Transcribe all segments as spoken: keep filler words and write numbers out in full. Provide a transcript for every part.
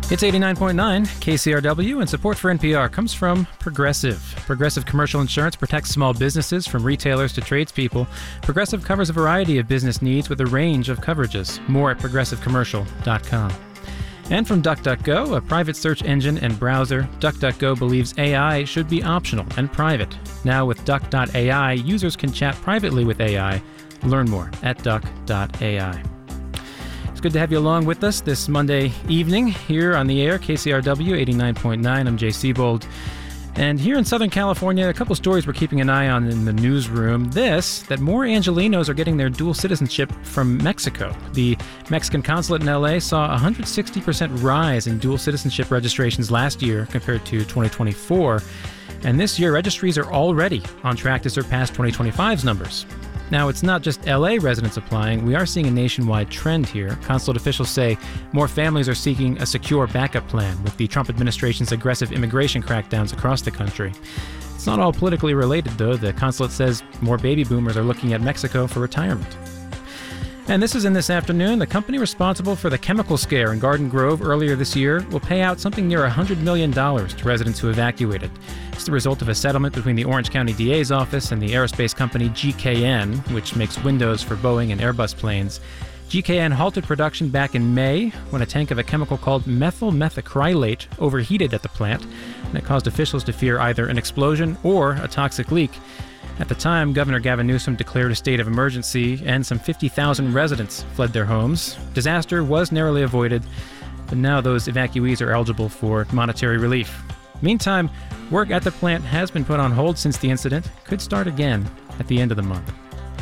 It's eighty-nine point nine K C R W, and support for N P R comes from Progressive. Progressive Commercial Insurance protects small businesses from retailers to tradespeople. Progressive covers a variety of business needs with a range of coverages. More at progressive commercial dot com. And from DuckDuckGo, a private search engine and browser, DuckDuckGo believes A I should be optional and private. Now with duck dot A I, users can chat privately with A I. Learn more at duck dot A I. It's good to have you along with us this Monday evening here on the air, K C R W eighty-nine point nine. I'm Jay Siebold. And here in Southern California, a couple stories we're keeping an eye on in the newsroom. This, that more Angelenos are getting their dual citizenship from Mexico. The Mexican consulate in L A saw a one hundred sixty percent rise in dual citizenship registrations last year compared to twenty twenty-four. And this year, registries are already on track to surpass twenty twenty-five's numbers. Now, it's not just L A residents applying. We are seeing a nationwide trend here. Consulate officials say more families are seeking a secure backup plan with the Trump administration's aggressive immigration crackdowns across the country. It's not all politically related, though. The consulate says more baby boomers are looking at Mexico for retirement. And this is in this afternoon. The company responsible for the chemical scare in Garden Grove earlier this year will pay out something near one hundred million dollars to residents who evacuated. It's the result of a settlement between the Orange County D A's office and the aerospace company G K N, which makes windows for Boeing and Airbus planes. G K N halted production back in May when a tank of a chemical called methyl methacrylate overheated at the plant, and it caused officials to fear either an explosion or a toxic leak. At the time, Governor Gavin Newsom declared a state of emergency, and some fifty thousand residents fled their homes. Disaster was narrowly avoided, but now those evacuees are eligible for monetary relief. Meantime, work at the plant has been put on hold since the incident. Could start again at the end of the month.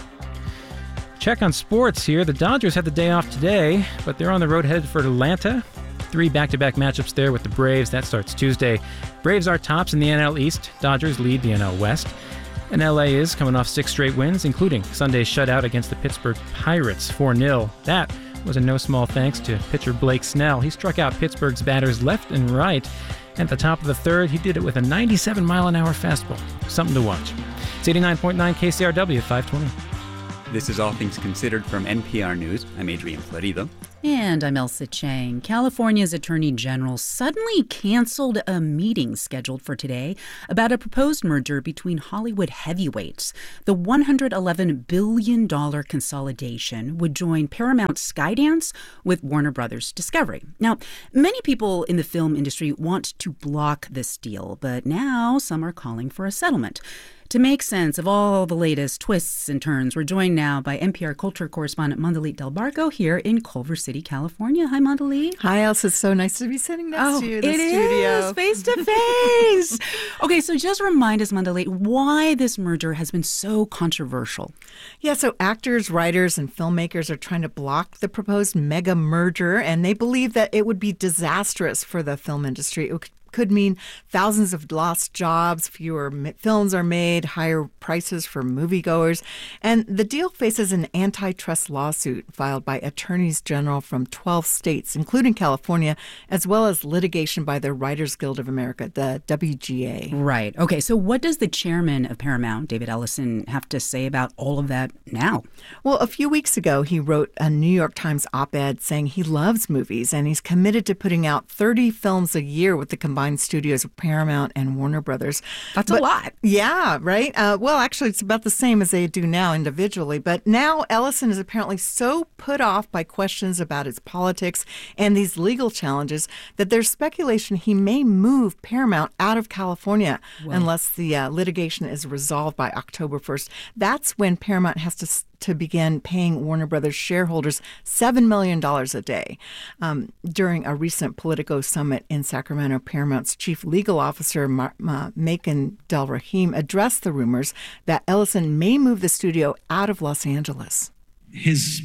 Check on sports here. The Dodgers had the day off today, but they're on the road headed for Atlanta. Three back-to-back matchups there with the Braves. That starts Tuesday. Braves are tops in the N L East. Dodgers lead the N L West. And L A is coming off six straight wins, including Sunday's shutout against the Pittsburgh Pirates, four nil. That was in no small thanks to pitcher Blake Snell. He struck out Pittsburgh's batters left and right. At the top of the third, he did it with a ninety-seven mile an hour fastball. Something to watch. It's eighty-nine point nine K C R W, five twenty. This is All Things Considered from N P R News. I'm Adrian Florido. And I'm Elsa Chang. California's Attorney General suddenly canceled a meeting scheduled for today about a proposed merger between Hollywood heavyweights. The one hundred eleven billion dollars consolidation would join Paramount Skydance with Warner Brothers Discovery. Now, many people in the film industry want to block this deal, but now some are calling for a settlement. To make sense of all the latest twists and turns, we're joined now by N P R culture correspondent Mondalit Del Barco here in Culver City, California. Hi, Mondalit. Hi, Elsa. It's so nice to be sitting next oh, to you in the it studio. Is, face to face. Okay, so just remind us, Mondalit, why this merger has been so controversial. Yeah, so actors, writers, and filmmakers are trying to block the proposed mega merger, and they believe that it would be disastrous for the film industry. It could mean thousands of lost jobs, fewer films are made, higher prices for moviegoers. And the deal faces an antitrust lawsuit filed by attorneys general from twelve states, including California, as well as litigation by the Writers Guild of America, the W G A. Right. Okay, so what does the chairman of Paramount, David Ellison, have to say about all of that now? Well, a few weeks ago, he wrote a New York Times op-ed saying he loves movies and he's committed to putting out thirty films a year with the combined studios of Paramount and Warner Brothers. That's but, a lot. Yeah, right? Uh, well, actually, it's about the same as they do now individually. But now Ellison is apparently so put off by questions about his politics and these legal challenges that there's speculation he may move Paramount out of California Whoa. unless the uh, litigation is resolved by October first. That's when Paramount has to to begin paying Warner Brothers shareholders seven million dollars a day. Um, during a recent Politico summit in Sacramento, Paramount's chief legal officer, Ma- Ma- Macon Del Rahim, addressed the rumors that Ellison may move the studio out of Los Angeles. His,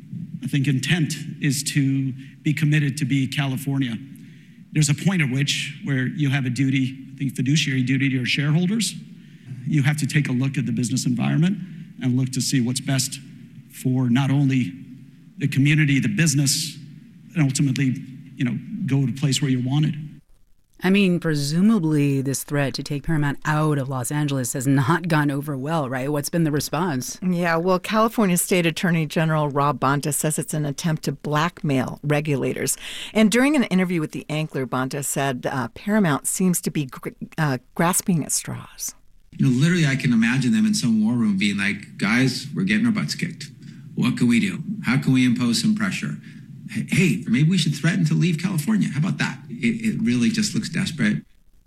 I think, intent is to be committed to be California. There's a point at which where you have a duty, I think fiduciary duty to your shareholders. You have to take a look at the business environment and look to see what's best for not only the community, the business, and ultimately, you know, go to a place where you're wanted. I mean, presumably this threat to take Paramount out of Los Angeles has not gone over well, right? What's been the response? Yeah, well, California State Attorney General Rob Bonta says it's an attempt to blackmail regulators. And during an interview with the Ankler, Bonta said uh, Paramount seems to be gr- uh, grasping at straws. You know, literally, I can imagine them in some war room being like, guys, we're getting our butts kicked. What can we do? How can we impose some pressure? Hey, maybe we should threaten to leave California. How about that? It, it really just looks desperate.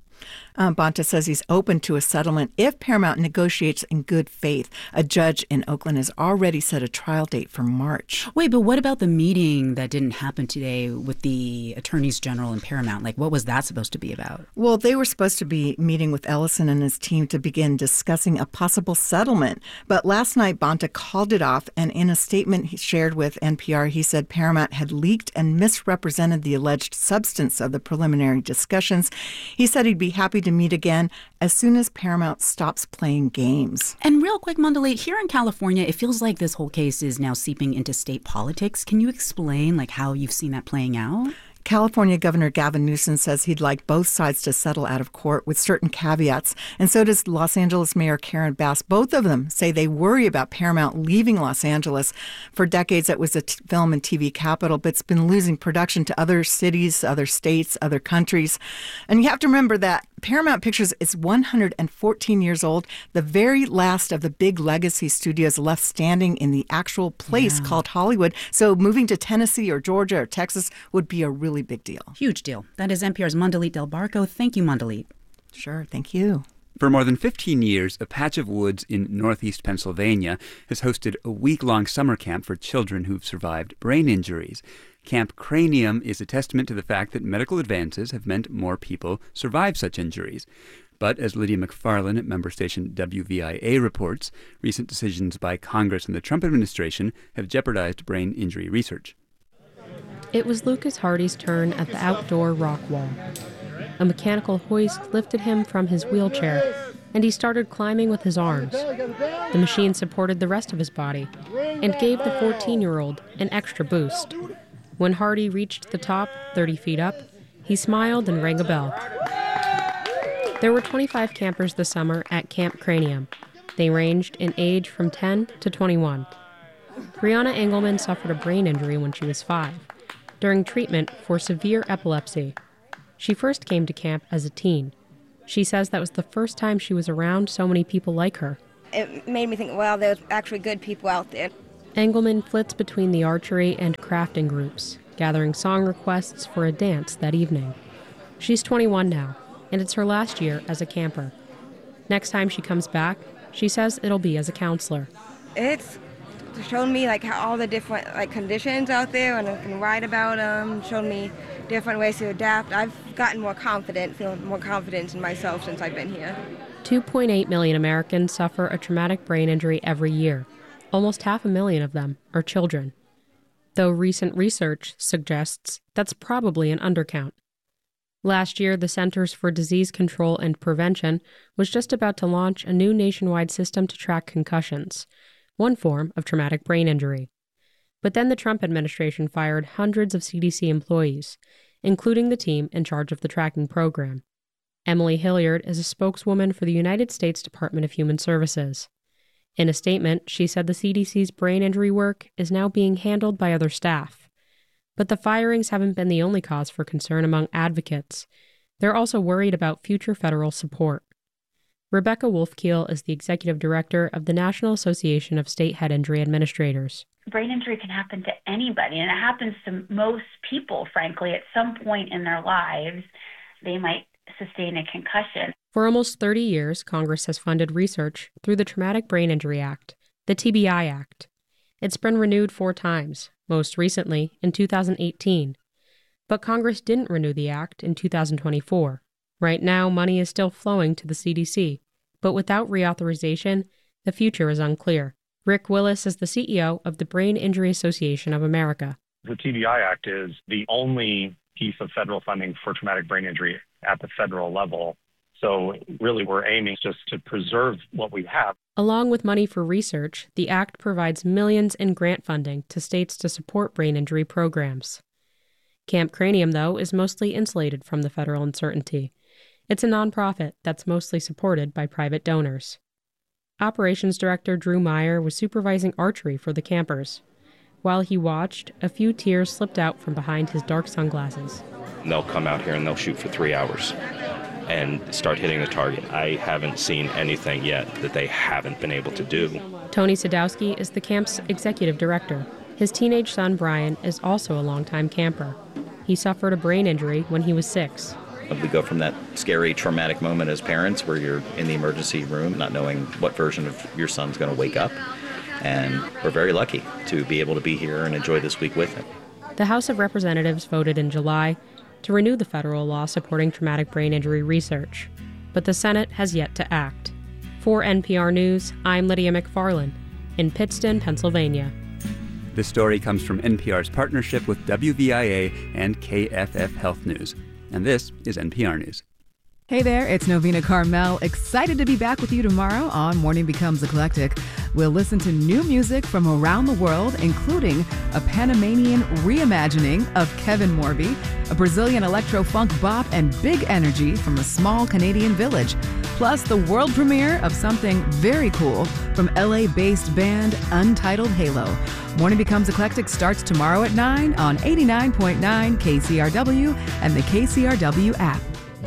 Um, Bonta says he's open to a settlement if Paramount negotiates in good faith. A judge in Oakland has already set a trial date for March. Wait, but what about the meeting that didn't happen today with the attorneys general and Paramount? Like, what was that supposed to be about? Well, they were supposed to be meeting with Ellison and his team to begin discussing a possible settlement. But last night, Bonta called it off, and in a statement he shared with N P R, he said Paramount had leaked and misrepresented the alleged substance of the preliminary discussions. He said he'd be happy to to meet again as soon as Paramount stops playing games. And real quick, Mondelez, here in California, it feels like this whole case is now seeping into state politics. Can you explain like how you've seen that playing out? California Governor Gavin Newsom says he'd like both sides to settle out of court with certain caveats. And so does Los Angeles Mayor Karen Bass. Both of them say they worry about Paramount leaving Los Angeles. For decades, it was a t- film and T V capital, but it's been losing production to other cities, other states, other countries. And you have to remember that Paramount Pictures is one hundred fourteen years old, the very last of the big legacy studios left standing in the actual place yeah. called Hollywood. So moving to Tennessee or Georgia or Texas would be a really big deal. Huge deal. That is N P R's Mondelez Del Barco. Thank you, Mondelez. Sure, thank you. For more than fifteen years, a patch of woods in northeast Pennsylvania has hosted a week-long summer camp for children who've survived brain injuries. Camp Cranium is a testament to the fact that medical advances have meant more people survive such injuries. But as Lydia McFarlane at member station W V I A reports, recent decisions by Congress and the Trump administration have jeopardized brain injury research. It was Lucas Hardy's turn at the outdoor rock wall. A mechanical hoist lifted him from his wheelchair, and he started climbing with his arms. The machine supported the rest of his body and gave the fourteen-year-old an extra boost. When Hardy reached the top, thirty feet up, he smiled and rang a bell. There were twenty-five campers this summer at Camp Cranium. They ranged in age from ten to twenty-one. Brianna Engelman suffered a brain injury when she was five, during treatment for severe epilepsy. She first came to camp as a teen. She says that was the first time she was around so many people like her. It made me think, well, there's actually good people out there. Engelman flits between the archery and crafting groups, gathering song requests for a dance that evening. She's twenty-one now, and it's her last year as a camper. Next time she comes back, she says it'll be as a counselor. It's shown me like how all the different like conditions out there, and I can write about them. Shown me different ways to adapt. I've gotten more confident, feeling more confidence in myself since I've been here. two point eight million Americans suffer a traumatic brain injury every year. Almost half a million of them are children, though recent research suggests that's probably an undercount. Last year, the Centers for Disease Control and Prevention was just about to launch a new nationwide system to track concussions, one form of traumatic brain injury. But then the Trump administration fired hundreds of C D C employees, including the team in charge of the tracking program. Emily Hilliard is a spokeswoman for the United States Department of Human Services. In a statement, she said the C D C's brain injury work is now being handled by other staff. But the firings haven't been the only cause for concern among advocates. They're also worried about future federal support. Rebecca Wolfkiel is the executive director of the National Association of State Head Injury Administrators. Brain injury can happen to anybody, and it happens to most people, frankly. At some point in their lives, they might sustain a concussion. For almost thirty years, Congress has funded research through the Traumatic Brain Injury Act, the T B I Act. It's been renewed four times, most recently in two thousand eighteen. But Congress didn't renew the act in two thousand twenty-four. Right now, money is still flowing to the C D C, but without reauthorization, the future is unclear. Rick Willis is the C E O of the Brain Injury Association of America. The T B I Act is the only piece of federal funding for traumatic brain injury at the federal level. So really, we're aiming just to preserve what we have. Along with money for research, the Act provides millions in grant funding to states to support brain injury programs. Camp Cranium, though, is mostly insulated from the federal uncertainty. It's a nonprofit that's mostly supported by private donors. Operations Director Drew Meyer was supervising archery for the campers. While he watched, a few tears slipped out from behind his dark sunglasses. They'll come out here and they'll shoot for three hours and start hitting the target. I haven't seen anything yet that they haven't been able to do. Tony Sadowski is the camp's executive director. His teenage son, Brian, is also a longtime camper. He suffered a brain injury when he was six. We go from that scary, traumatic moment as parents where you're in the emergency room not knowing what version of your son's going to wake up. And we're very lucky to be able to be here and enjoy this week with him. The House of Representatives voted in July to renew the federal law supporting traumatic brain injury research. But the Senate has yet to act. For N P R News, I'm Lydia McFarlane in Pittston, Pennsylvania. This story comes from N P R's partnership with W V I A and K F F Health News. And this is N P R News. Hey there, it's Novena Carmel. Excited to be back with you tomorrow on Morning Becomes Eclectic. We'll listen to new music from around the world, including a Panamanian reimagining of Kevin Morby, a Brazilian electro-funk bop, and big energy from a small Canadian village. Plus, the world premiere of something very cool from L A-based band Untitled Halo. Morning Becomes Eclectic starts tomorrow at nine on eighty-nine point nine K C R W and the K C R W app.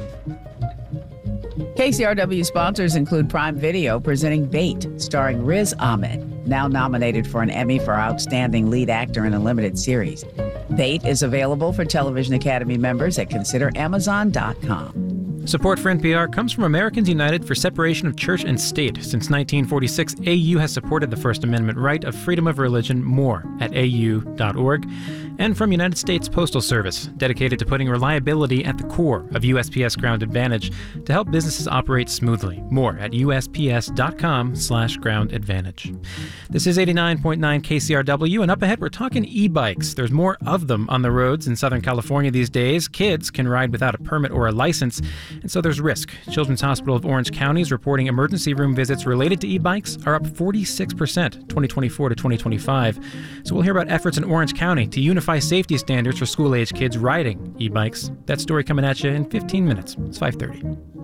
K C R W sponsors include Prime Video presenting Bait, starring Riz Ahmed, now nominated for an Emmy for Outstanding Lead Actor in a Limited Series. Bait is available for Television Academy members at consider amazon dot com. Support for N P R comes from Americans United for Separation of Church and State. Since nineteen forty-six, A U has supported the First Amendment right of freedom of religion more at A U dot org. And from United States Postal Service, dedicated to putting reliability at the core of U S P S Ground Advantage to help businesses operate smoothly. More at U S P S dot com slash ground advantage. This is eighty-nine point nine K C R W, and up ahead we're talking e-bikes. There's more of them on the roads in Southern California these days. Kids can ride without a permit or a license, and so there's risk. Children's Hospital of Orange County is reporting emergency room visits related to e-bikes are up forty-six percent twenty twenty-four to twenty twenty-five. So we'll hear about efforts in Orange County to unify safety standards for school-age kids riding e-bikes. That story coming at you in fifteen minutes. It's five thirty.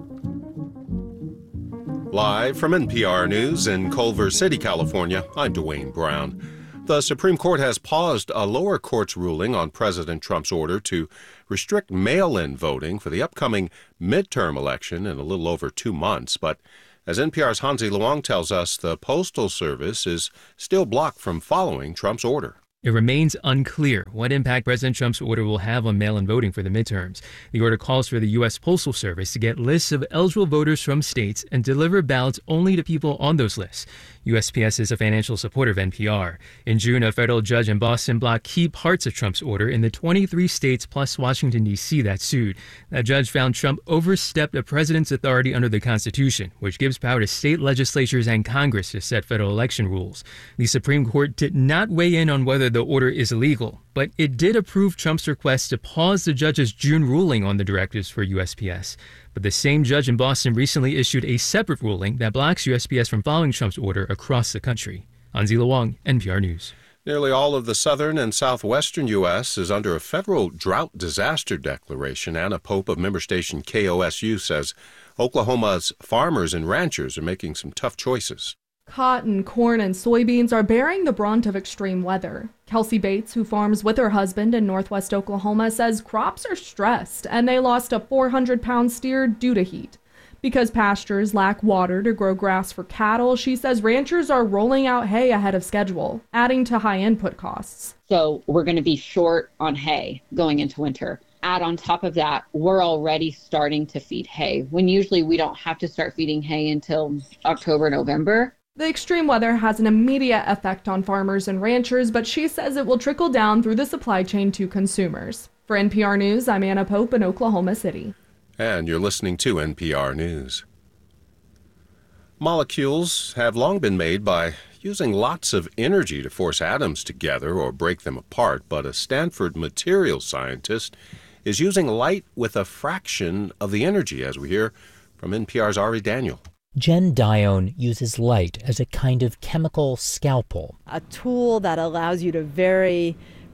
Live from N P R News in Culver City, California, I'm Dwayne Brown. The Supreme Court has paused a lower court's ruling on President Trump's order to restrict mail-in voting for the upcoming midterm election in a little over two months. But as N P R's Hansi Luong tells us, the Postal Service is still blocked from following Trump's order. It remains unclear what impact President Trump's order will have on mail-in voting for the midterms. The order calls for the U S Postal Service to get lists of eligible voters from states and deliver ballots only to people on those lists. U S P S is a financial supporter of N P R. In June, a federal judge in Boston blocked key parts of Trump's order in the twenty-three states plus Washington, D C that sued. That judge found Trump overstepped a president's authority under the Constitution, which gives power to state legislatures and Congress to set federal election rules. The Supreme Court did not weigh in on whether the order is illegal, but it did approve Trump's request to pause the judge's June ruling on the directives for U S P S. But the same judge in Boston recently issued a separate ruling that blocks U S P S from following Trump's order across the country. Hansi Luong, N P R News. Nearly all of the southern and southwestern U S is under a federal drought disaster declaration. Anna Pope of member station K O S U says Oklahoma's farmers and ranchers are making some tough choices. Cotton, corn, and soybeans are bearing the brunt of extreme weather. Kelsey Bates, who farms with her husband in northwest Oklahoma, says crops are stressed and they lost a four hundred pound steer due to heat. Because pastures lack water to grow grass for cattle, she says ranchers are rolling out hay ahead of schedule, adding to high input costs. So we're going to be short on hay going into winter. Add on top of that, we're already starting to feed hay, when usually we don't have to start feeding hay until October, November. The extreme weather has an immediate effect on farmers and ranchers, but she says it will trickle down through the supply chain to consumers. For N P R News, I'm Anna Pope in Oklahoma City. And you're listening to N P R News. Molecules have long been made by using lots of energy to force atoms together or break them apart, but a Stanford materials scientist is using light with a fraction of the energy, as we hear from N P R's Ari Daniel. Jen Dione uses light as a kind of chemical scalpel. A tool that allows you to very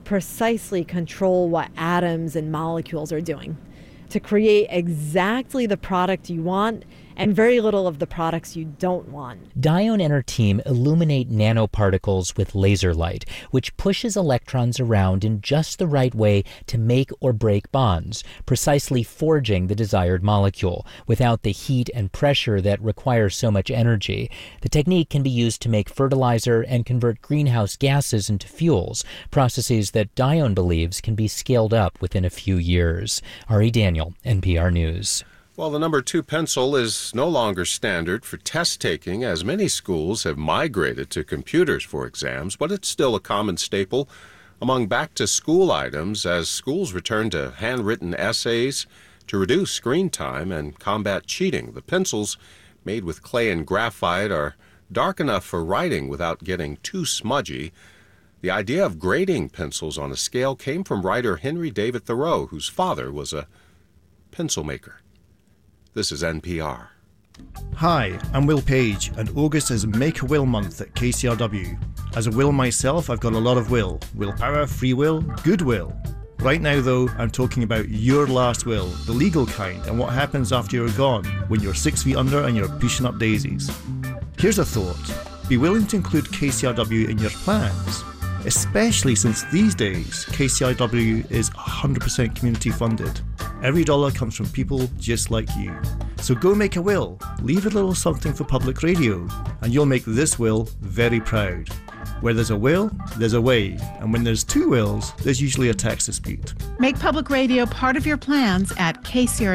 precisely control what atoms and molecules are doing to create exactly the product you want and very little of the products you don't want. Dione and her team illuminate nanoparticles with laser light, which pushes electrons around in just the right way to make or break bonds, precisely forging the desired molecule without the heat and pressure that require so much energy. The technique can be used to make fertilizer and convert greenhouse gases into fuels, processes that Dione believes can be scaled up within a few years. Ari Daniel, N P R News. Well, the number two pencil is no longer standard for test taking, as many schools have migrated to computers for exams, but it's still a common staple among back-to-school items as schools return to handwritten essays to reduce screen time and combat cheating. The pencils, made with clay and graphite, are dark enough for writing without getting too smudgy. The idea of grading pencils on a scale came from writer Henry David Thoreau, whose father was a pencil maker. This is N P R. Hi, I'm Will Page, and August is Make a Will Month at K C R W. As a will myself, I've got a lot of will. Willpower, free will, goodwill. Right now, though, I'm talking about your last will, the legal kind, and what happens after you're gone, when you're six feet under and you're pushing up daisies. Here's a thought. Be willing to include K C R W in your plans, especially since these days K C R W is one hundred percent community funded. Every dollar comes from people just like you. So go make a will, leave a little something for public radio, and you'll make this will very proud. Where there's a will, there's a way, and when there's two wills, there's usually a tax dispute. Make public radio part of your plans at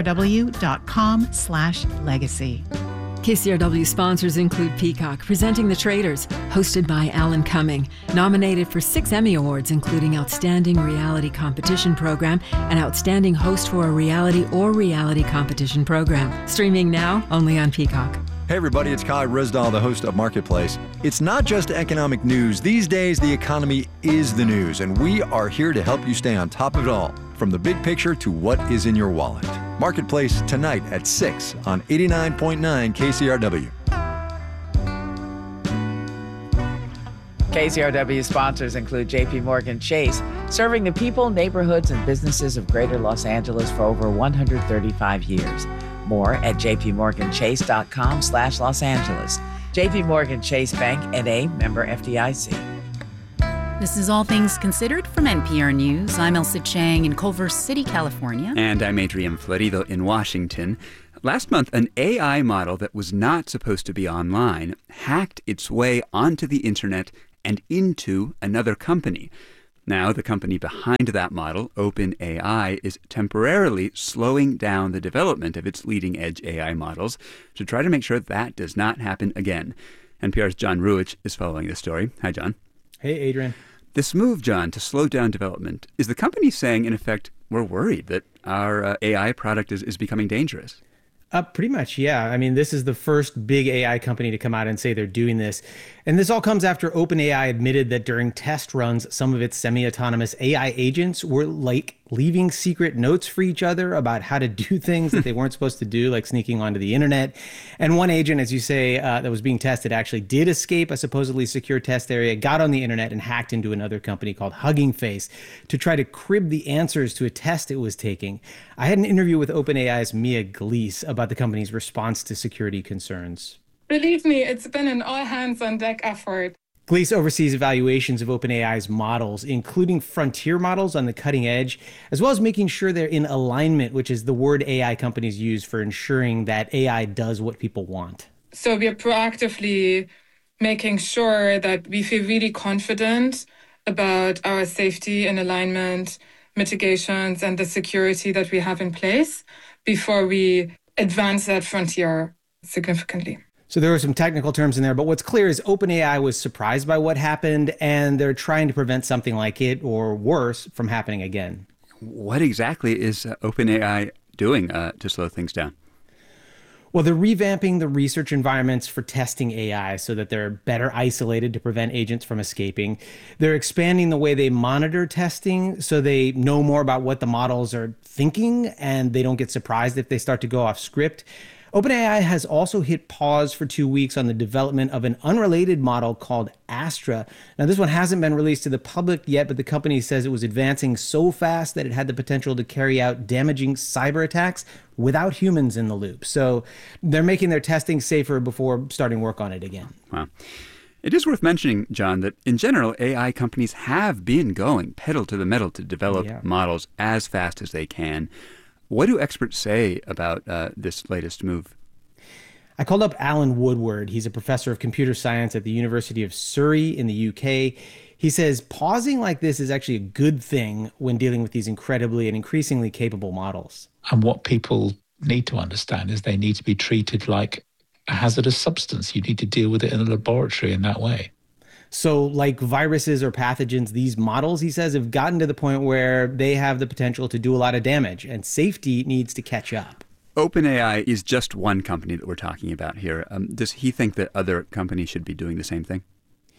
kcrw.com slash legacy. K C R W sponsors include Peacock, Presenting the Traders, hosted by Alan Cumming, nominated for six Emmy Awards, including Outstanding Reality Competition Program and Outstanding Host for a Reality or Reality Competition Program. Streaming now only on Peacock. Hey everybody, it's Kai Rizdal, the host of Marketplace. It's not just economic news. These days, the economy is the news, and we are here to help you stay on top of it all, from the big picture to what is in your wallet. Marketplace tonight at six on eighty-nine point nine K C R W. K C R W sponsors include J P Morgan Chase, serving the people, neighborhoods, and businesses of Greater Los Angeles for over one hundred thirty-five years. More at jpmorganchase.com slash Los Angeles. J P Morgan Chase Bank, N A, member F D I C. This is All Things Considered from N P R News. I'm Elsa Chang in Culver City, California. And I'm Adrian Florido in Washington. Last month, an A I model that was not supposed to be online hacked its way onto the internet and into another company. Now, the company behind that model, OpenAI, is temporarily slowing down the development of its leading-edge A I models to try to make sure that does not happen again. N P R's John Ruwitch is following this story. Hi, John. Hey, Adrian. This move, John, to slow down development, is the company saying, in effect, we're worried that our uh, A I product is, is becoming dangerous? Uh, pretty much, yeah. I mean, this is the first big A I company to come out and say they're doing this. And this all comes after OpenAI admitted that during test runs, some of its semi-autonomous A I agents were like leaving secret notes for each other about how to do things that they weren't supposed to do, like sneaking onto the internet. And one agent, as you say, uh, that was being tested actually did escape a supposedly secure test area, got on the internet and hacked into another company called Hugging Face to try to crib the answers to a test it was taking. I had an interview with OpenAI's Mia Glees about the company's response to security concerns. Believe me, it's been an all-hands-on-deck effort. Glees oversees evaluations of OpenAI's models, including frontier models on the cutting edge, as well as making sure they're in alignment, which is the word A I companies use for ensuring that A I does what people want. So we are proactively making sure that we feel really confident about our safety and alignment mitigations and the security that we have in place before we advance that frontier significantly. So there were some technical terms in there, but what's clear is OpenAI was surprised by what happened, and they're trying to prevent something like it, or worse, from happening again. What exactly is uh, OpenAI doing uh, to slow things down? Well, they're revamping the research environments for testing A I so that they're better isolated to prevent agents from escaping. They're expanding the way they monitor testing so they know more about what the models are thinking, and they don't get surprised if they start to go off script. OpenAI has also hit pause for two weeks on the development of an unrelated model called Astra. Now, this one hasn't been released to the public yet, but the company says it was advancing so fast that it had the potential to carry out damaging cyber attacks without humans in the loop. So they're making their testing safer before starting work on it again. Wow. It is worth mentioning, John, that in general, A I companies have been going pedal to the metal to develop Yeah. models as fast as they can. What do experts say about uh, this latest move? I called up Alan Woodward. He's a professor of computer science at the University of Surrey in the U K. He says pausing like this is actually a good thing when dealing with these incredibly and increasingly capable models. And what people need to understand is they need to be treated like a hazardous substance. You need to deal with it in a laboratory in that way. So like viruses or pathogens, these models, he says, have gotten to the point where they have the potential to do a lot of damage, and safety needs to catch up. OpenAI is just one company that we're talking about here. Um, does he think that other companies should be doing the same thing?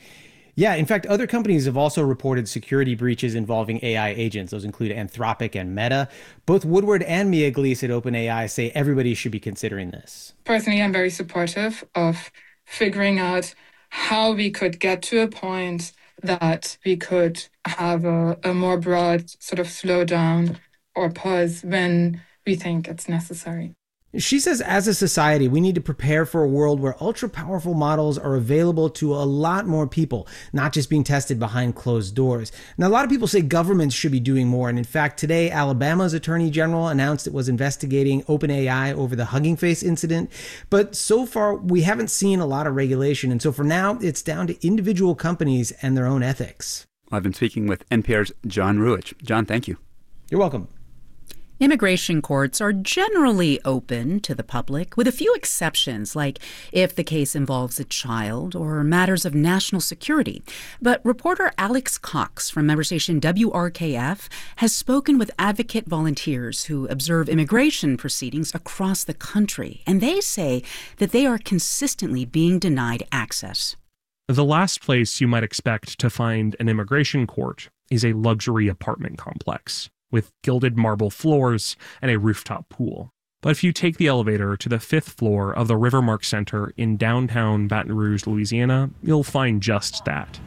Yeah, in fact, other companies have also reported security breaches involving A I agents. Those include Anthropic and Meta. Both Woodward and Mia Glees at OpenAI say everybody should be considering this. Personally, I'm very supportive of figuring out how we could get to a point that we could have a, a more broad sort of slowdown or pause when we think it's necessary. She says, as a society, we need to prepare for a world where ultra-powerful models are available to a lot more people, not just being tested behind closed doors. Now, a lot of people say governments should be doing more. And in fact, today, Alabama's Attorney General announced it was investigating OpenAI over the Hugging Face incident. But so far, we haven't seen a lot of regulation. And so for now, it's down to individual companies and their own ethics. I've been speaking with N P R's John Ruwitch. John, thank you. You're welcome. Immigration courts are generally open to the public, with a few exceptions, like if the case involves a child or matters of national security. But reporter Alex Cox from member station W R K F has spoken with advocate volunteers who observe immigration proceedings across the country, and they say that they are consistently being denied access. The last place you might expect to find an immigration court is a luxury apartment complex with gilded marble floors and a rooftop pool. But if you take the elevator to the fifth floor of the Rivermark Center in downtown Baton Rouge, Louisiana, you'll find just that.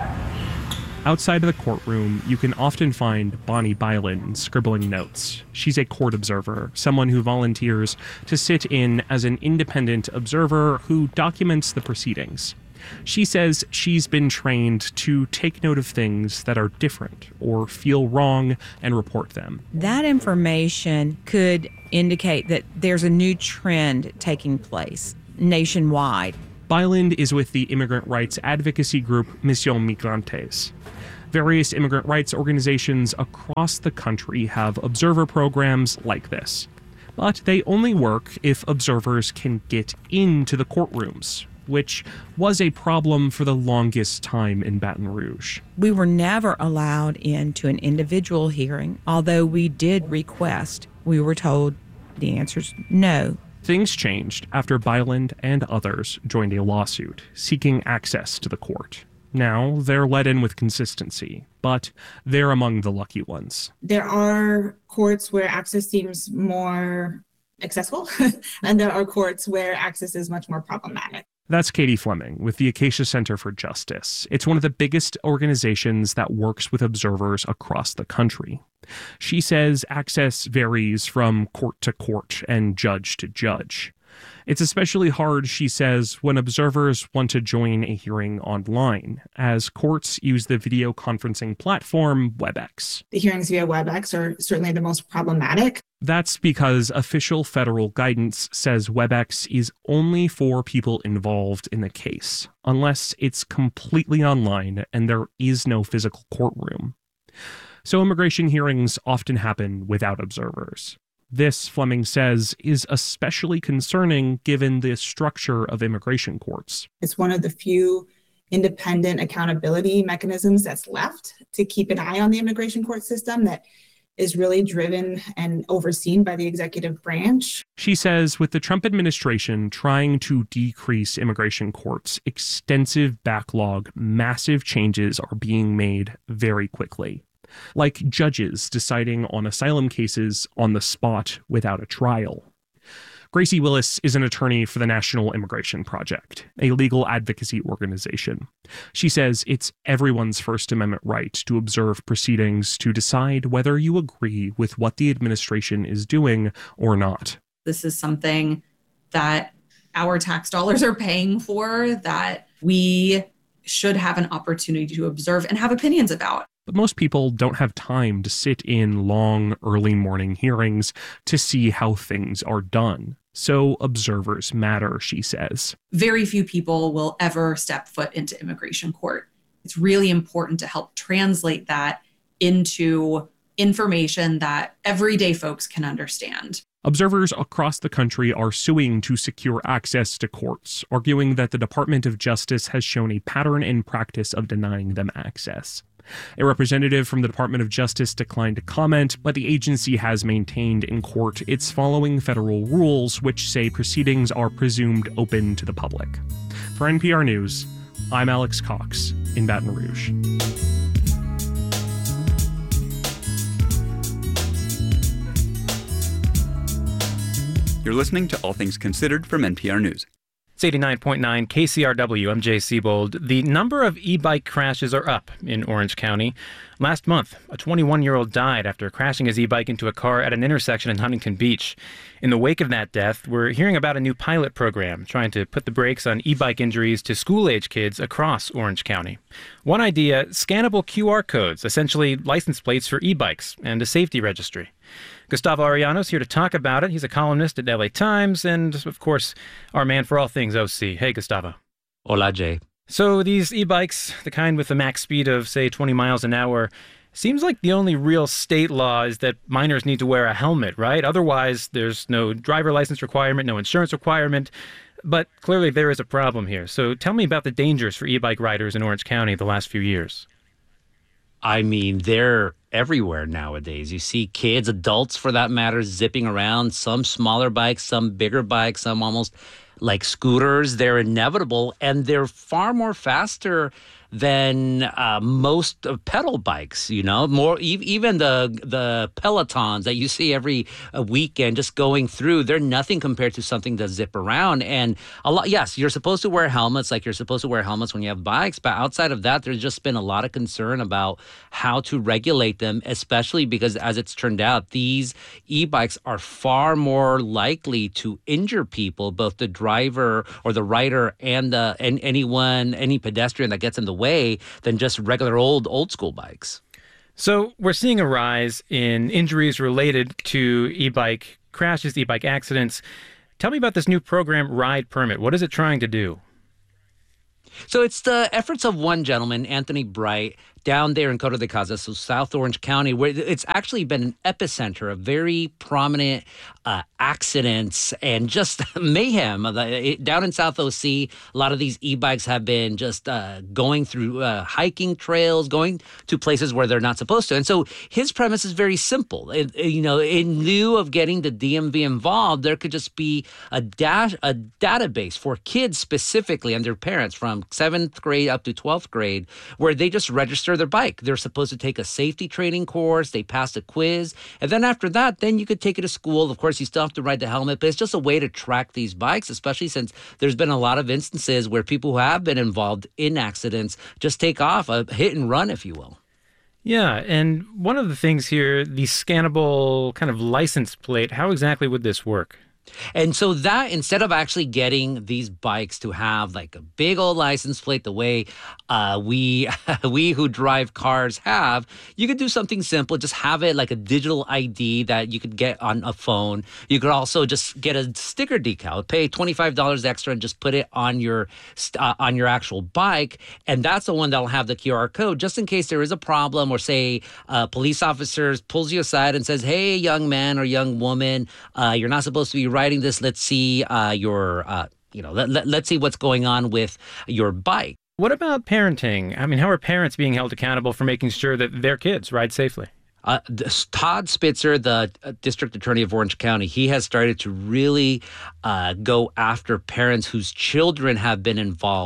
Outside of the courtroom, you can often find Bonnie Byland scribbling notes. She's a court observer, someone who volunteers to sit in as an independent observer who documents the proceedings. She says she's been trained to take note of things that are different or feel wrong and report them. That information could indicate that there's a new trend taking place nationwide. Byland is with the immigrant rights advocacy group Mission Migrantes. Various immigrant rights organizations across the country have observer programs like this. But they only work if observers can get into the courtrooms, which was a problem for the longest time in Baton Rouge. We were never allowed into an individual hearing, although we did request. We were told the answer's no. Things changed after Byland and others joined a lawsuit seeking access to the court. Now they're let in with consistency, but they're among the lucky ones. There are courts where access seems more accessible, and there are courts where access is much more problematic. That's Katie Fleming with the Acacia Center for Justice. It's one of the biggest organizations that works with observers across the country. She says access varies from court to court and judge to judge. It's especially hard, she says, when observers want to join a hearing online, as courts use the video conferencing platform WebEx. The hearings via WebEx are certainly the most problematic. That's because official federal guidance says WebEx is only for people involved in the case, unless it's completely online and there is no physical courtroom. So immigration hearings often happen without observers. This, Fleming says, is especially concerning given the structure of immigration courts. It's one of the few independent accountability mechanisms that's left to keep an eye on the immigration court system that is really driven and overseen by the executive branch. She says with the Trump administration trying to decrease immigration courts' extensive backlog, massive changes are being made very quickly. Like judges deciding on asylum cases on the spot without a trial. Gracie Willis is an attorney for the National Immigration Project, a legal advocacy organization. She says it's everyone's First Amendment right to observe proceedings to decide whether you agree with what the administration is doing or not. This is something that our tax dollars are paying for, that we should have an opportunity to observe and have opinions about. But most people don't have time to sit in long, early morning hearings to see how things are done. So observers matter, she says. Very few people will ever step foot into immigration court. It's really important to help translate that into information that everyday folks can understand. Observers across the country are suing to secure access to courts, arguing that the Department of Justice has shown a pattern and practice of denying them access. A representative from the Department of Justice declined to comment, but the agency has maintained in court it's following federal rules which say proceedings are presumed open to the public. For N P R News, I'm Alex Cox in Baton Rouge. You're listening to All Things Considered from N P R News. It's eighty-nine point nine K C R W. I'm Jay Siebold. The number of e-bike crashes are up in Orange County. Last month, a twenty-one-year-old died after crashing his e-bike into a car at an intersection in Huntington Beach. In the wake of that death, we're hearing about a new pilot program trying to put the brakes on e-bike injuries to school-age kids across Orange County. One idea, scannable Q R codes, essentially license plates for e-bikes, and a safety registry. Gustavo Arellano's here to talk about it. He's a columnist at L A Times and, of course, our man for all things O C. Hey, Gustavo. Hola, Jay. So these e-bikes, the kind with a max speed of, say, twenty miles an hour, seems like the only real state law is that minors need to wear a helmet, right? Otherwise, there's no driver license requirement, no insurance requirement. But clearly there is a problem here. So tell me about the dangers for e-bike riders in Orange County the last few years. I mean, they're everywhere nowadays. You see kids, adults for that matter, zipping around, some smaller bikes, some bigger bikes, some almost like scooters. They're inevitable, and they're far more faster than uh, most of pedal bikes, you know, more e- even the the Pelotons that you see every uh, weekend just going through, they're nothing compared to something that zip around. And a lot, yes, you're supposed to wear helmets like you're supposed to wear helmets when you have bikes. But outside of that, there's just been a lot of concern about how to regulate them, especially because as it's turned out, these e-bikes are far more likely to injure people, both the driver or the rider and, the, and anyone, any pedestrian that gets in the way. way than just regular old old school bikes. So we're seeing a rise in injuries related to e-bike crashes, e-bike accidents. Tell me about this new program, Ride Permit. What is it trying to do? So it's the efforts of one gentleman, Anthony Bright, down there in Coto de Caza, so South Orange County, where it's actually been an epicenter of very prominent uh, accidents and just mayhem. Down in South O C, a lot of these e-bikes have been just uh, going through uh, hiking trails, going to places where they're not supposed to. And so his premise is very simple. It, you know, in lieu of getting the D M V involved, there could just be a dash, a database for kids specifically and their parents from seventh grade up to twelfth grade, where they just register their bike. They're supposed to take a safety training course. They pass a quiz. And then after that, then you could take it to school. Of course, you still have to ride the helmet, but it's just a way to track these bikes, especially since there's been a lot of instances where people who have been involved in accidents just take off, a hit and run, if you will. Yeah, and one of the things here, the scannable kind of license plate, how exactly would this work? And so that instead of actually getting these bikes to have like a big old license plate the way uh, we we who drive cars have, you could do something simple. Just have it like a digital I D that you could get on a phone. You could also just get a sticker decal, pay twenty-five dollars extra and just put it on your uh, on your actual bike. And that's the one that'll have the Q R code just in case there is a problem, or say uh, police officers pulls you aside and says, hey, young man or young woman, uh, you're not supposed to be riding this. Let's see uh, your, uh, you know, let, let, let's see what's going on with your bike. What about parenting? I mean, how are parents being held accountable for making sure that their kids ride safely? Uh, this, Todd Spitzer, the uh, district attorney of Orange County, he has started to really uh, go after parents whose children have been involved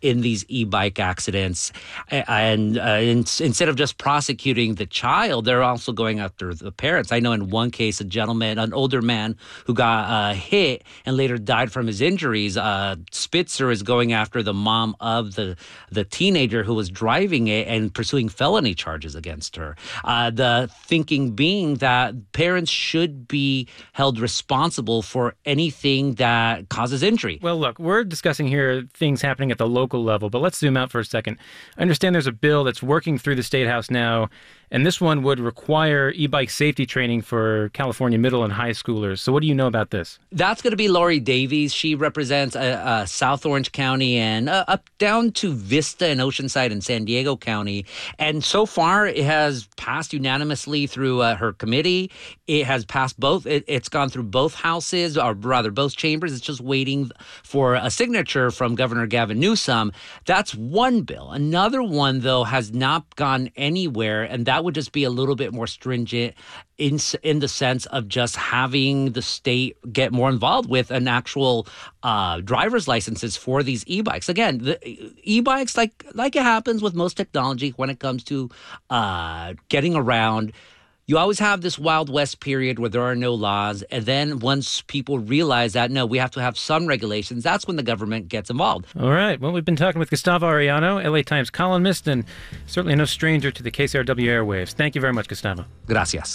in these e-bike accidents. And uh, in, instead of just prosecuting the child, they're also going after the parents. I know in one case, a gentleman, an older man who got uh, hit and later died from his injuries. Uh, Spitzer is going after the mom of the, the teenager who was driving it and pursuing felony charges against her. Uh, the thinking being that parents should be held responsible for anything that causes injury. Well, look, we're discussing here things happening at the local level, but let's zoom out for a second. I understand there's a bill that's working through the State House now, and this one would require e-bike safety training for California middle and high schoolers. So what do you know about this? That's going to be Lori Davies. She represents uh, uh, South Orange County and uh, up down to Vista and Oceanside and San Diego County. And so far, it has passed unanimously through uh, her committee. It has passed both. It, it's gone through both houses, or rather both chambers. It's just waiting for a signature from Governor Gavin Newsom. That's one bill. Another one, though, has not gone anywhere, and that would just be a little bit more stringent in in the sense of just having the state get more involved with an actual uh, driver's licenses for these e-bikes. Again, the e-bikes, like like it happens with most technology when it comes to uh, getting around, you always have this Wild West period where there are no laws. And then once people realize that, no, we have to have some regulations, that's when the government gets involved. All right. Well, we've been talking with Gustavo Arellano, L A Times columnist, and certainly no stranger to the K C R W airwaves. Thank you very much, Gustavo. Gracias.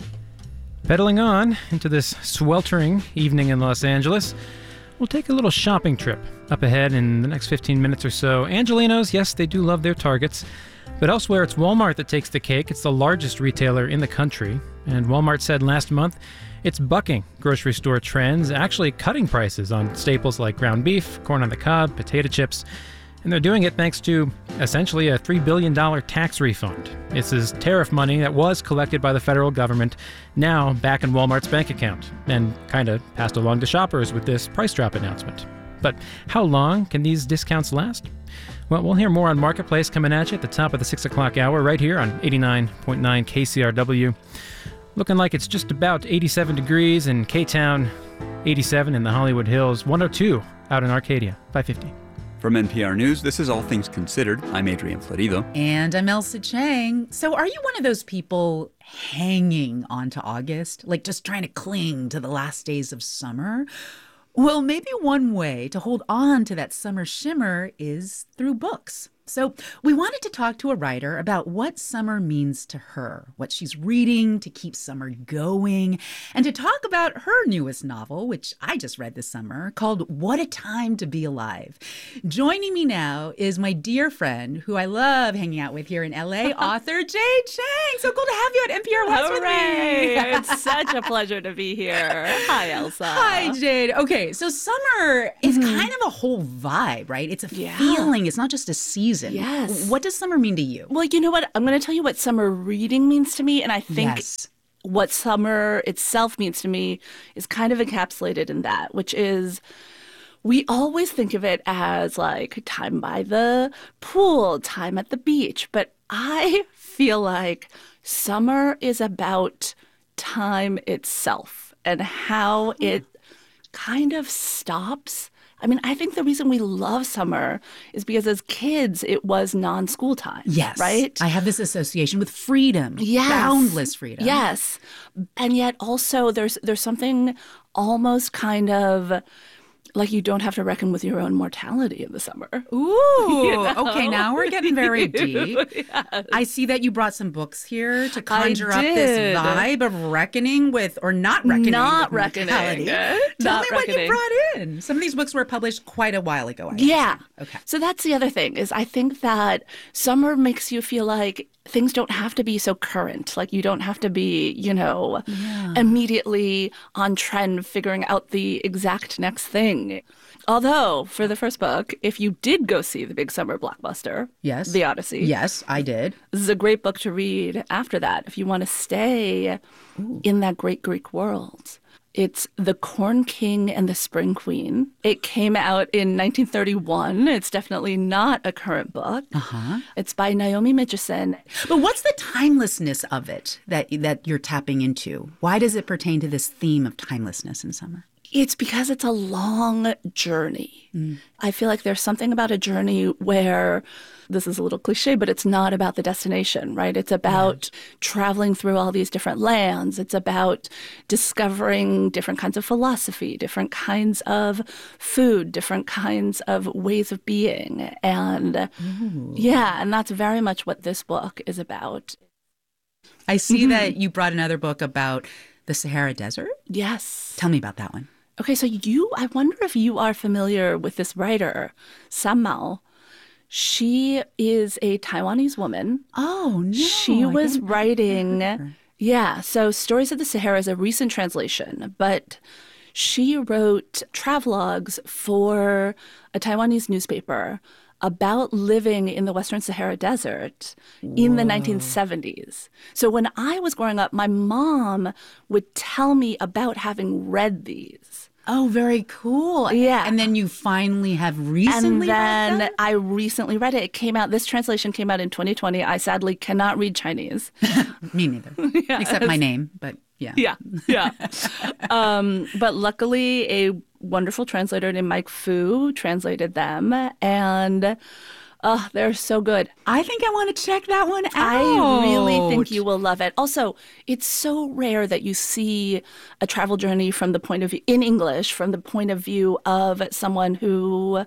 Pedaling on into this sweltering evening in Los Angeles, we'll take a little shopping trip up ahead in the next fifteen minutes or so. Angelenos, yes, they do love their Targets. But elsewhere, it's Walmart that takes the cake. It's the largest retailer in the country. And Walmart said last month it's bucking grocery store trends, actually cutting prices on staples like ground beef, corn on the cob, potato chips. And they're doing it thanks to essentially a three billion dollars tax refund. This is tariff money that was collected by the federal government, now back in Walmart's bank account, and kind of passed along to shoppers with this price drop announcement. But how long can these discounts last? Well, we'll hear more on Marketplace coming at you at the top of the six o'clock hour right here on eighty-nine point nine K C R W. Looking like it's just about eighty-seven degrees in K-Town, eighty-seven in the Hollywood Hills, one oh two out in Arcadia, five fifty. From N P R News, this is All Things Considered. I'm Adrian Florido. And I'm Elsa Chang. So are you one of those people hanging on to August? Like just trying to cling to the last days of summer? Well, maybe one way to hold on to that summer shimmer is through books. So we wanted to talk to a writer about what summer means to her, what she's reading to keep summer going, and to talk about her newest novel, which I just read this summer, called What a Time to Be Alive. Joining me now is my dear friend, who I love hanging out with here in L A, author Jade Chang. So cool to have you at N P R West Hooray. with me. It's such a pleasure to be here. Hi, Elsa. Hi, Jade. Okay, so summer is mm-hmm. kind of a whole vibe, right? It's a yeah. feeling. It's not just a season. Yes. What does summer mean to you? Well, you know what? I'm going to tell you what summer reading means to me. And I think yes. what summer itself means to me is kind of encapsulated in that, which is we always think of it as like time by the pool, time at the beach. But I feel like summer is about time itself and how it kind of stops. I mean, I think the reason we love summer is because as kids, it was non-school time. Yes. Right? I have this association with freedom. Yes. Boundless freedom. Yes. And yet also there's there's something almost kind of like you don't have to reckon with your own mortality in the summer. Ooh, you know? Okay, now we're getting very deep. Yes. I see that you brought some books here to conjure up this vibe of reckoning with, or not reckoning Not with reckoning. mortality. Tell Not me reckoning. what you brought in. Some of these books were published quite a while ago. I yeah. understand. Okay. So that's the other thing is I think that summer makes you feel like things don't have to be so current. Like you don't have to be, you know, yeah. immediately on trend figuring out the exact next thing. Although, for the first book, if you did go see the big summer blockbuster, yes, The Odyssey. Yes, I did. This is a great book to read after that if you want to stay Ooh. in that great Greek world. It's The Corn King and the Spring Queen. It came out in nineteen thirty-one. It's definitely not a current book. Uh-huh. It's by Naomi Mitchison. But what's the timelessness of it that that you're tapping into? Why does it pertain to this theme of timelessness in summer? It's because it's a long journey. Mm. I feel like there's something about a journey where, this is a little cliche, but it's not about the destination, right? It's about yeah. traveling through all these different lands. It's about discovering different kinds of philosophy, different kinds of food, different kinds of ways of being. And Ooh. yeah, and that's very much what this book is about. I see mm-hmm. that you brought another book about the Sahara Desert. Yes. Tell me about that one. Okay, so you, I wonder if you are familiar with this writer, Sam Mao. She is a Taiwanese woman. Oh, no. She I was don't writing, remember. yeah, so Stories of the Sahara is a recent translation, but she wrote travelogues for a Taiwanese newspaper about living in the Western Sahara Desert Whoa. in the nineteen seventies. So when I was growing up, my mom would tell me about having read these. Oh, very cool. Yeah. And then you finally have recently And then read them? I recently read it. It came out, this translation came out in twenty twenty. I sadly cannot read Chinese. Me neither. Yeah. Except my name, but yeah. Yeah, yeah. um, but luckily, a wonderful translator named Mike Fu translated them, and oh, they're so good. I think I want to check that one out. I really think you will love it. Also, it's so rare that you see a travel journey from the point of view, in English, from the point of view of someone who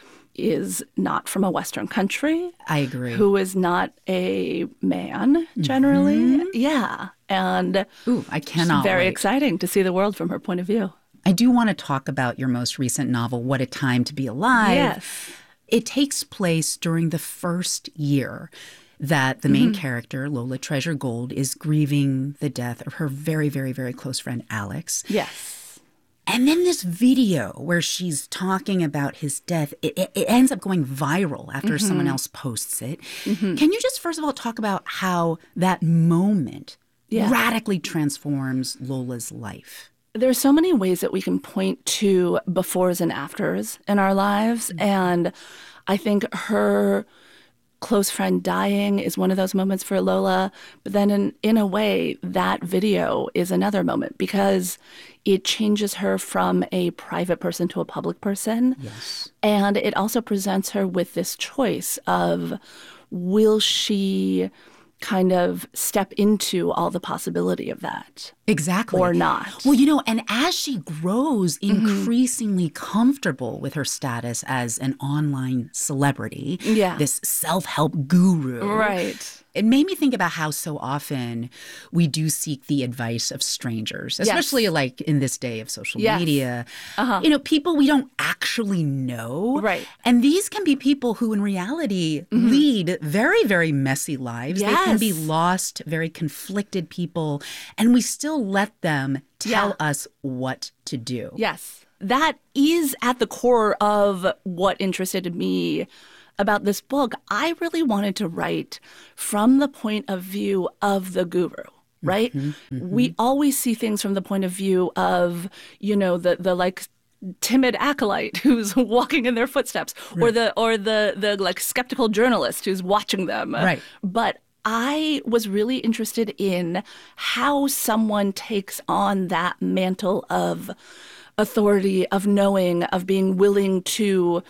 is not from a Western country. I agree. Who is not a man, generally. Mm-hmm. Yeah. And Ooh, I cannot it's very wait. exciting to see the world from her point of view. I do want to talk about your most recent novel, What a Time to Be Alive. Yes. It takes place during the first year that the main Mm-hmm. character, Lola Treasure Gold, is grieving the death of her very, very, very close friend, Alex. Yes. And then this video where she's talking about his death, it, it, it ends up going viral after Mm-hmm. someone else posts it. Mm-hmm. Can you just first of all talk about how that moment Yeah. radically transforms Lola's life? There's so many ways that we can point to befores and afters in our lives. Mm-hmm. And I think her close friend dying is one of those moments for Lola. But then in, in a way, that video is another moment because it changes her from a private person to a public person. Yes. And it also presents her with this choice of, will she kind of step into all the possibility of that? Exactly. Or not. Well, you know, and as she grows increasingly mm-hmm. comfortable with her status as an online celebrity, yeah. this self-help guru. Right. It made me think about how so often we do seek the advice of strangers, especially yes. like in this day of social yes. media. Uh-huh. You know, people we don't actually know. Right. And these can be people who in reality mm-hmm. lead very, very messy lives. Yes. They can be lost, very conflicted people, and we still let them tell yeah. us what to do. Yes. That is at the core of what interested me about this book. I really wanted to write from the point of view of the guru, right? Mm-hmm, mm-hmm. We always see things from the point of view of, you know, the the like timid acolyte who's walking in their footsteps, right. or the or the the like skeptical journalist who's watching them. Right. But I was really interested in how someone takes on that mantle of authority, of knowing, of being willing to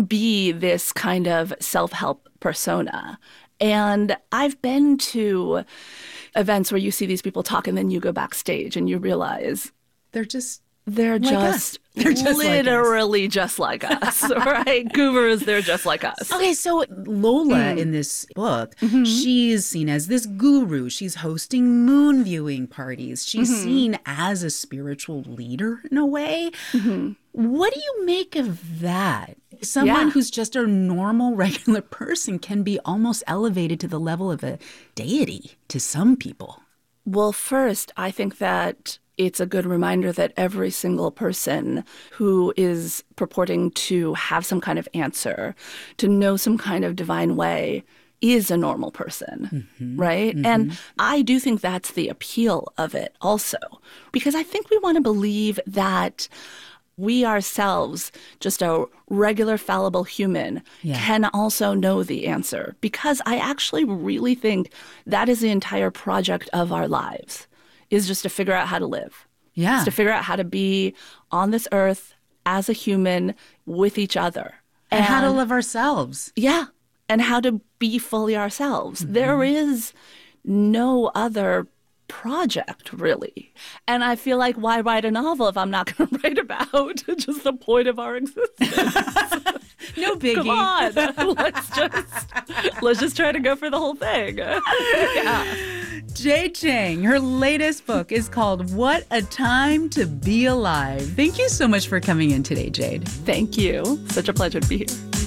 be this kind of self-help persona. And I've been to events where you see these people talk and then you go backstage and you realize they're just they're like just, they're just literally like just like us, right? Gurus, they're just like us. Okay, so Lola Mm. in this book, Mhm. she's seen as this guru. She's hosting moon viewing parties. She's Mhm. seen as a spiritual leader in a way. Mhm. What do you make of that? Someone Yeah. who's just a normal, regular person can be almost elevated to the level of a deity to some people. Well, first, I think that it's a good reminder that every single person who is purporting to have some kind of answer, to know some kind of divine way, is a normal person, Mm-hmm. right? Mhm. And I do think that's the appeal of it also, because I think we want to believe that we ourselves, just a regular fallible human, Yeah. can also know the answer, because I actually really think that is the entire project of our lives, is just to figure out how to live. Yeah. It's to figure out how to be on this earth as a human with each other. And, and how to live ourselves. Yeah. And how to be fully ourselves. Mm-hmm. There is no other project, really. And I feel like, why write a novel if I'm not going to write about just the point of our existence? No biggie. Come on. Let's just, let's just try to go for the whole thing. Yeah. Jade Chang, her latest book is called What a Time to Be Alive. Thank you so much for coming in today, Jade. Thank you. Such a pleasure to be here.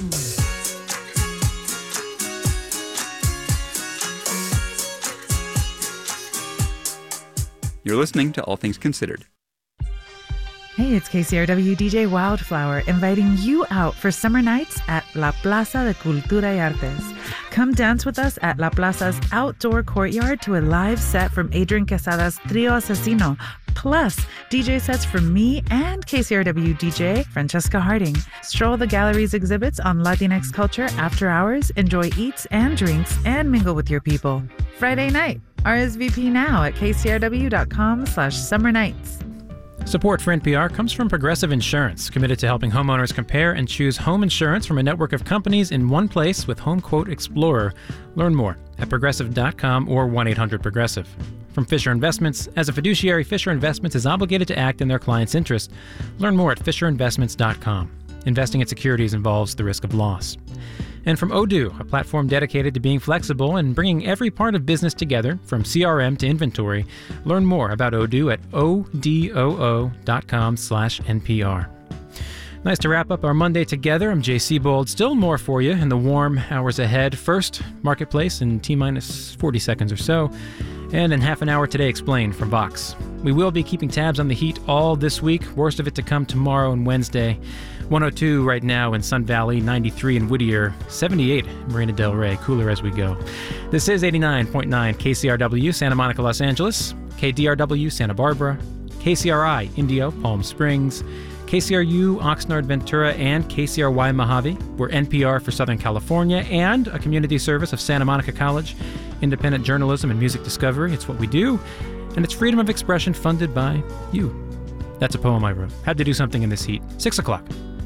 You're listening to All Things Considered. Hey, it's K C R W D J Wildflower inviting you out for summer nights at La Plaza de Cultura y Artes. Come dance with us at La Plaza's outdoor courtyard to a live set from Adrian Quesada's Trio Asesino, plus D J sets from me and K C R W D J Francesca Harding. Stroll the gallery's exhibits on Latinx culture after hours, enjoy eats and drinks, and mingle with your people. Friday night. R S V P now at kcrw.com slash summer nights. Support for N P R comes from Progressive Insurance, committed to helping homeowners compare and choose home insurance from a network of companies in one place with Home Quote Explorer. Learn more at progressive dot com or one eight hundred progressive. From Fisher Investments, as a fiduciary, Fisher Investments is obligated to act in their client's interest. Learn more at fisher investments dot com. Investing in securities involves the risk of loss. And from Odoo, a platform dedicated to being flexible and bringing every part of business together, from C R M to inventory. Learn more about Odoo at odoo dot com slash NPR. Nice to wrap up our Monday together. I'm Jay Seabold. Still more for you in the warm hours ahead. First, Marketplace in T-minus forty seconds or so. And in half an hour today, Explain from Vox. We will be keeping tabs on the heat all this week. Worst of it to come tomorrow and Wednesday. one oh two right now in Sun Valley, ninety-three in Whittier, seventy-eight in Marina Del Rey. Cooler as we go. This is eighty-nine point nine K C R W, Santa Monica, Los Angeles, K D R W, Santa Barbara, K C R I, Indio, Palm Springs, K C R U, Oxnard, Ventura, and K C R Y, Mojave. We're N P R for Southern California and a community service of Santa Monica College. Independent journalism and music discovery. It's what we do. And it's freedom of expression funded by you. That's a poem I wrote. Had to do something in this heat. Six o'clock.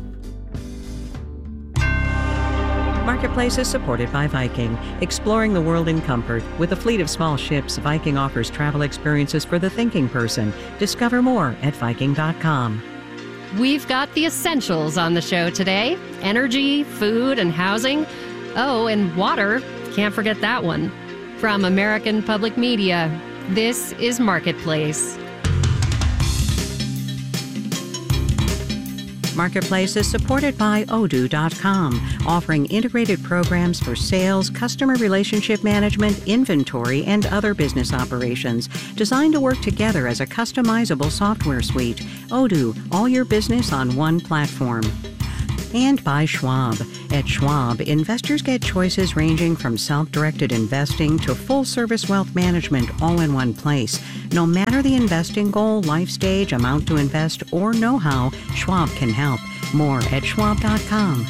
Marketplace is supported by Viking, exploring the world in comfort. With a fleet of small ships, Viking offers travel experiences for the thinking person. Discover more at viking dot com. We've got the essentials on the show today. Energy, food, and housing. Oh, and water. Can't forget that one. From American Public Media, this is Marketplace. Marketplace is supported by odoo dot com, offering integrated programs for sales, customer relationship management, inventory, and other business operations, designed to work together as a customizable software suite. Odoo, all your business on one platform. And by Schwab. At Schwab, investors get choices ranging from self-directed investing to full-service wealth management all in one place. No matter the investing goal, life stage, amount to invest, or know-how, Schwab can help. More at schwab dot com.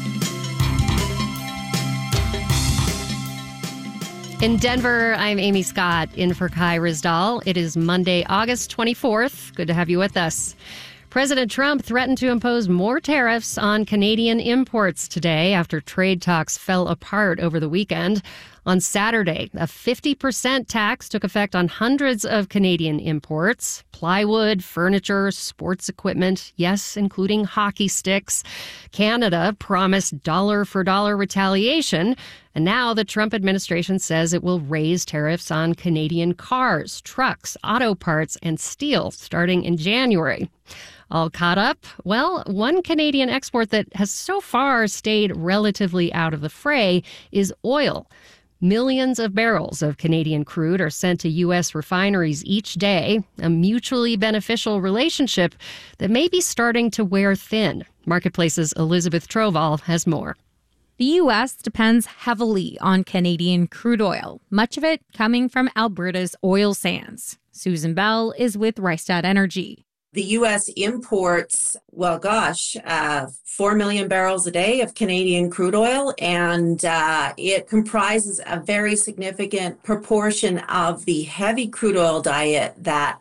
In Denver, I'm Amy Scott, in for Kai Rizdal. It is Monday, August twenty-fourth. Good to have you with us. President Trump threatened to impose more tariffs on Canadian imports today after trade talks fell apart over the weekend. On Saturday, a fifty percent tax took effect on hundreds of Canadian imports: plywood, furniture, sports equipment, yes, including hockey sticks. Canada promised dollar-for-dollar retaliation, and now the Trump administration says it will raise tariffs on Canadian cars, trucks, auto parts, and steel starting in January. All caught up? Well, one Canadian export that has so far stayed relatively out of the fray is oil. Millions of barrels of Canadian crude are sent to U S refineries each day, a mutually beneficial relationship that may be starting to wear thin. Marketplace's Elizabeth Troval has more. The U S depends heavily on Canadian crude oil, much of it coming from Alberta's oil sands. Susan Bell is with Rystad Energy. The U S imports, well, gosh, uh, four million barrels a day of Canadian crude oil, and uh, it comprises a very significant proportion of the heavy crude oil diet that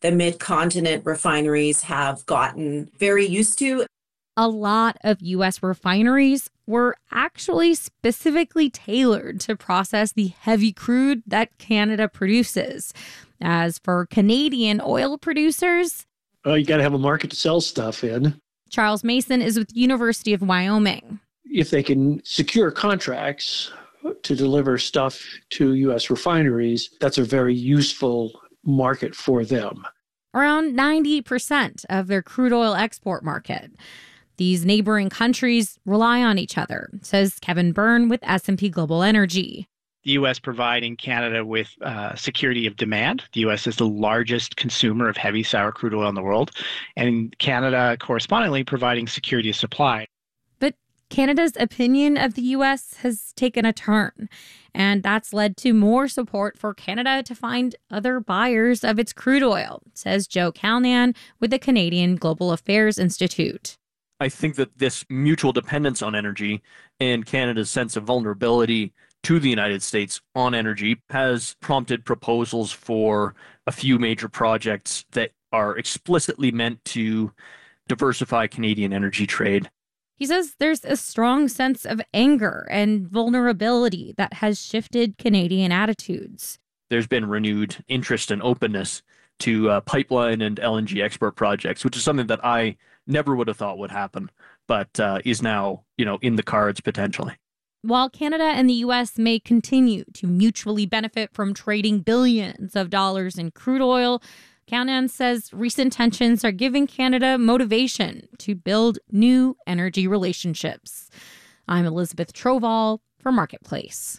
the mid-continent refineries have gotten very used to. A lot of U S refineries were actually specifically tailored to process the heavy crude that Canada produces. As for Canadian oil producers, well, you got to have a market to sell stuff in. Charles Mason is with University of Wyoming. If they can secure contracts to deliver stuff to U S refineries, that's a very useful market for them. Around ninety percent of their crude oil export market. These neighboring countries rely on each other, says Kevin Byrne with S and P Global Energy. The U S providing Canada with uh, security of demand. The U S is the largest consumer of heavy sour crude oil in the world, and Canada correspondingly providing security of supply. But Canada's opinion of the U S has taken a turn, and that's led to more support for Canada to find other buyers of its crude oil, says Joe Calnan with the Canadian Global Affairs Institute. I think that this mutual dependence on energy and Canada's sense of vulnerability to the United States on energy has prompted proposals for a few major projects that are explicitly meant to diversify Canadian energy trade. He says there's a strong sense of anger and vulnerability that has shifted Canadian attitudes. There's been renewed interest and openness to uh, pipeline and L N G export projects, which is something that I never would have thought would happen, but uh, is now, you know, in the cards potentially. While Canada and the U S may continue to mutually benefit from trading billions of dollars in crude oil, Calnan says recent tensions are giving Canada motivation to build new energy relationships. I'm Elizabeth Troval for Marketplace.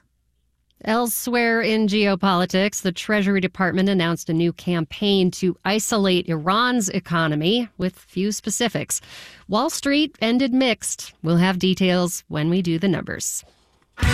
Elsewhere in geopolitics, the Treasury Department announced a new campaign to isolate Iran's economy with few specifics. Wall Street ended mixed. We'll have details when we do the numbers.